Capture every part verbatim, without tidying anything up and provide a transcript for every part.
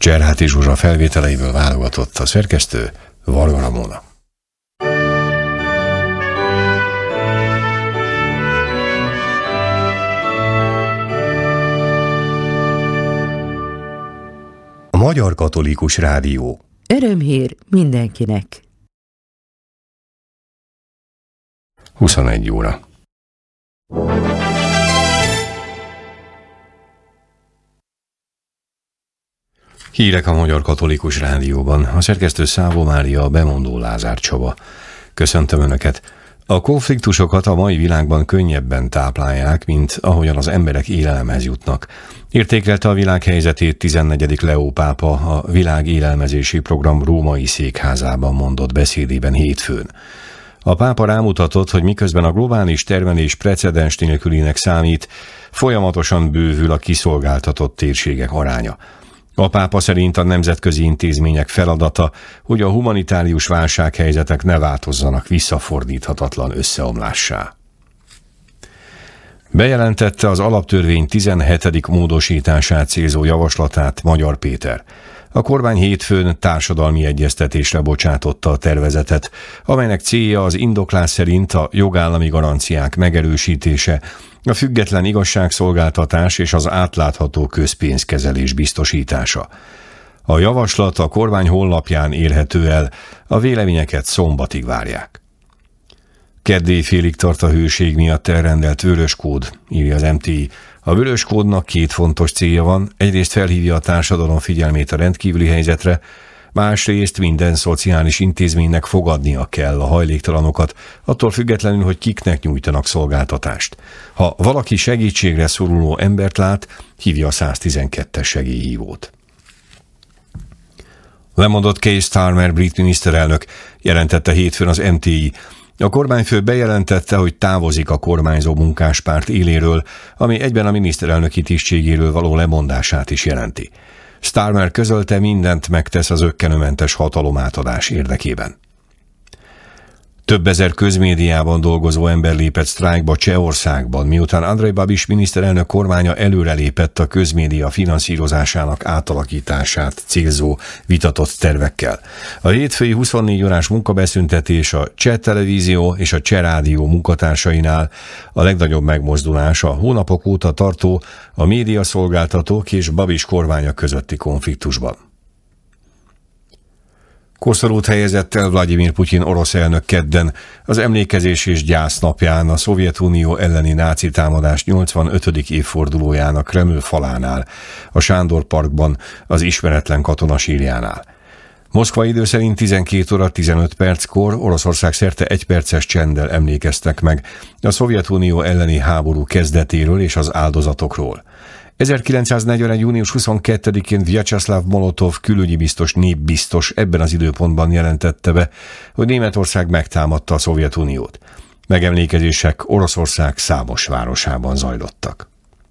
Cserháti Zsuzsa felvételeiből válogatott a szerkesztő Varga Ramona. A Magyar Katolikus Rádió. Örömhír mindenkinek. huszonegy óra. Hírek a Magyar Katolikus Rádióban. A szerkesztő Szávó Mária, a bemondó Lázár Csaba. Köszöntöm Önöket! A konfliktusokat a mai világban könnyebben táplálják, mint ahogyan az emberek élelemhez jutnak. Értékelte a világ helyzetét tizennegyedik Leó pápa a Világ Élelmezési Program római székházában mondott beszédében hétfőn. A pápa rámutatott, hogy miközben a globális termelés precedens nélkülinek számít, folyamatosan bővül a kiszolgáltatott térségek aránya. A pápa szerint a nemzetközi intézmények feladata, hogy a humanitárius válsághelyzetek ne változzanak visszafordíthatatlan összeomlássá. Bejelentette az alaptörvény tizenhetedik módosítását célzó javaslatát Magyar Péter. A kormány hétfőn társadalmi egyeztetésre bocsátotta a tervezetet, amelynek célja az indoklás szerint a jogállami garanciák megerősítése, a független igazságszolgáltatás és az átlátható közpénzkezelés biztosítása. A javaslat a kormány honlapján érhető el, a véleményeket szombatig várják. Kedd félig tart a hőség miatt elrendelt vöröskód, írja az em té i. A vöröskódnak két fontos célja van, egyrészt felhívja a társadalom figyelmét a rendkívüli helyzetre, másrészt minden szociális intézménynek fogadnia kell a hajléktalanokat, attól függetlenül, hogy kiknek nyújtanak szolgáltatást. Ha valaki segítségre szoruló embert lát, hívja a száztizenkettes segélyhívót. Lemondott Keir Starmer brit miniszterelnök, jelentette hétfőn az em té i. A kormányfő bejelentette, hogy távozik a kormányzó munkáspárt éléről, ami egyben a miniszterelnöki tisztségéről való lemondását is jelenti. Starmer közölte, mindent megtesz az ökkenőmentes hatalomátadás érdekében. Több ezer közmédiában dolgozó ember lépett sztrájkba Csehországban, miután Andrej Babiš miniszterelnök kormánya előrelépett a közmédia finanszírozásának átalakítását célzó vitatott tervekkel. A hétfői huszonnégy órás munkabeszüntetés a Cseh Televízió és a Cseh Rádió munkatársainál a legnagyobb megmozdulás a hónapok óta tartó a médiaszolgáltatók és Babiš kormánya közötti konfliktusban. Koszorút helyezett el Vladimir Putyin orosz elnök kedden, az emlékezés és gyász napján a Szovjetunió elleni náci támadás nyolcvanötödik évfordulójának Kreml falánál, a Sándor Parkban, az ismeretlen katona sírjánál. Moszkva idő szerint tizenkét óra tizenöt perckor Oroszország szerte egyperces csenddel emlékeztek meg a Szovjetunió elleni háború kezdetéről és az áldozatokról. ezerkilencszáznegyvenegy. június huszonkettedikén Vyacheslav Molotov külügyi biztos népbiztos ebben az időpontban jelentette be, hogy Németország megtámadta a Szovjetuniót. Megemlékezések Oroszország számos városában zajlottak.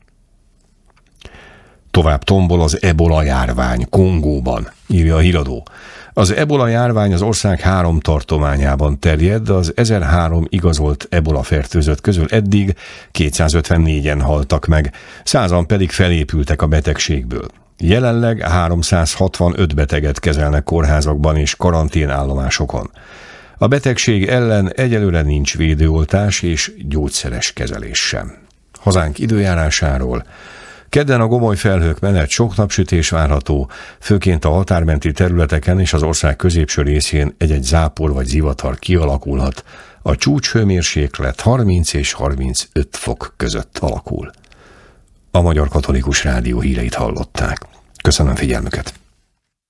Tovább tombol az ebola járvány Kongóban, írja a híradó. Az ebola járvány az ország három tartományában terjed, az ezerhárom igazolt ebola fertőzött közül eddig kétszázötvennégyen haltak meg, százan pedig felépültek a betegségből. Jelenleg háromszázhatvanöt beteget kezelnek kórházakban és karanténállomásokon. A betegség ellen egyelőre nincs védőoltás és gyógyszeres kezelés sem. Hazánk időjárásáról. Kedden a gomoly felhők mellett sok napsütés várható, főként a határmenti területeken és az ország középső részén egy-egy zápor vagy zivatar kialakulhat. A csúcshőmérséklet harminc és harmincöt fok között alakul. A Magyar Katolikus Rádió híreit hallották. Köszönöm figyelmüket!